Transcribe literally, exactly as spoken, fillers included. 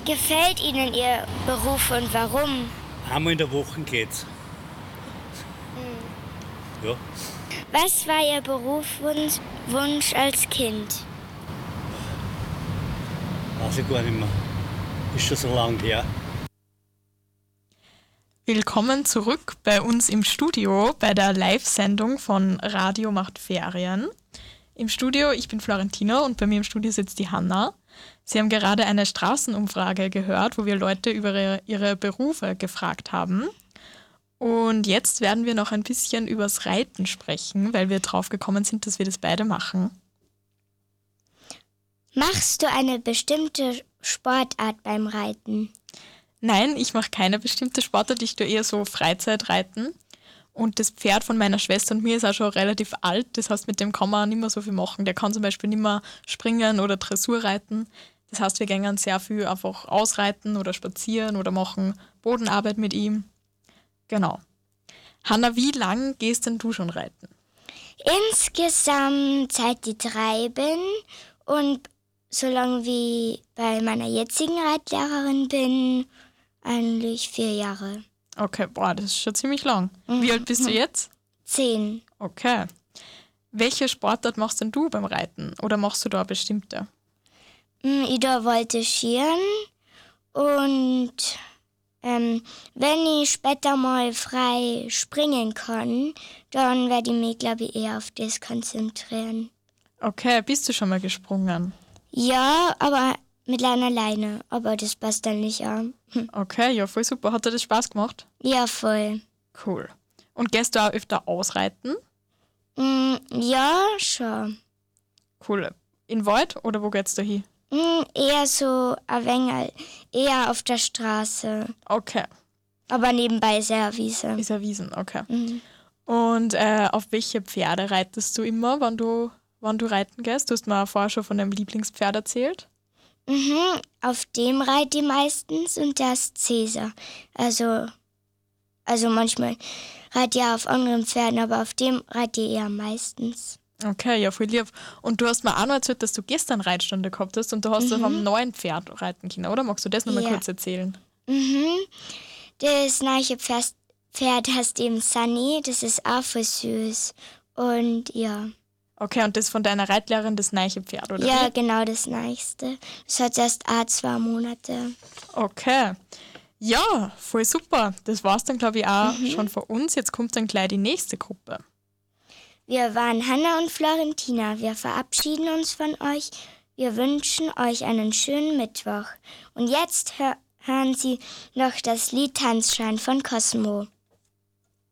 gefällt Ihnen Ihr Beruf und warum? Einmal in der Woche geht's. Hm. Ja. Was war Ihr Berufswunsch Wunsch als Kind? Weiß ich gar nicht mehr. Ist schon so lange her. Willkommen zurück bei uns im Studio bei der Live-Sendung von Radio macht Ferien. Im Studio, ich bin Florentina und bei mir im Studio sitzt die Hanna. Sie haben gerade eine Straßenumfrage gehört, wo wir Leute über ihre, ihre Berufe gefragt haben. Und jetzt werden wir noch ein bisschen übers Reiten sprechen, weil wir drauf gekommen sind, dass wir das beide machen. Machst du eine bestimmte Sportart beim Reiten? Nein, ich mache keine bestimmte Sportart, ich tue eher so Freizeitreiten. Und das Pferd von meiner Schwester und mir ist auch schon relativ alt, das heißt, mit dem kann man nicht mehr so viel machen. Der kann zum Beispiel nicht mehr springen oder Dressur reiten. Das heißt, wir gehen sehr viel einfach ausreiten oder spazieren oder machen Bodenarbeit mit ihm. Genau. Hanna, wie lang gehst denn du schon reiten? Insgesamt seit ich drei bin und so lange wie bei meiner jetzigen Reitlehrerin bin, eigentlich vier Jahre. Okay, boah, das ist schon ziemlich lang. Mhm. Wie alt bist du jetzt? Zehn. Okay. Welche Sportart machst denn du beim Reiten? Oder machst du da eine bestimmte? Ich da voltigieren und ähm, wenn ich später mal frei springen kann, dann werde ich mich, glaube ich, eher auf das konzentrieren. Okay, bist du schon mal gesprungen? Ja, aber mit einer Leine, aber das passt dann nicht an. Hm. Okay, ja, voll super. Hat dir das Spaß gemacht? Ja, voll. Cool. Und gehst du auch öfter ausreiten? Mm, ja, schon. Cool. In Wald oder wo geht's da hin? Mm, eher so ein wenig, eher auf der Straße. Okay. Aber nebenbei ist ja eine Wiese. Ist eine Wiesen, okay. Mhm. Und äh, auf welche Pferde reitest du immer, wenn du, wenn du reiten gehst? Du hast mir vorher schon von deinem Lieblingspferd erzählt. Mhm, auf dem reite ich meistens und der ist Cäsar. Also, also manchmal reite ich auch auf anderen Pferden, aber auf dem reite ich eher meistens. Okay, ja, voll lieb. Und du hast mir auch noch erzählt, dass du gestern Reitstunde gehabt hast und du hast mhm. auf einem neuen Pferd reiten können, oder? Magst du das noch mal ja. kurz erzählen? Mhm, das neue Pferd, Pferd heißt eben Sunny, das ist auch voll süß und ja. Okay, und das von deiner Reitlehrerin das neue Pferd, oder? Ja, wie? genau, das neueste. Das hat erst auch zwei Monate. Okay. Ja, voll super. Das war's dann, glaube ich, auch mhm. schon von uns. Jetzt kommt dann gleich die nächste Gruppe. Wir waren Hanna und Florentina. Wir verabschieden uns von euch. Wir wünschen euch einen schönen Mittwoch. Und jetzt hör- hören Sie noch das Lied Tanzschein von Cosmo.